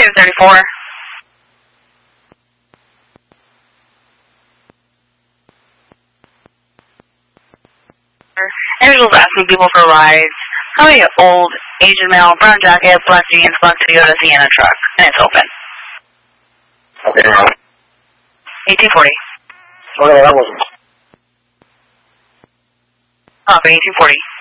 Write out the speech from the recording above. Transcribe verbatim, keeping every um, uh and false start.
Negative thirty-four. Individuals asking people for rides. How many old Asian male, brown jacket, black jeans, black Toyota Sienna truck, and it's open. Okay, now. eighteen forty. Okay, that wasn't. Copy, eighteen forty.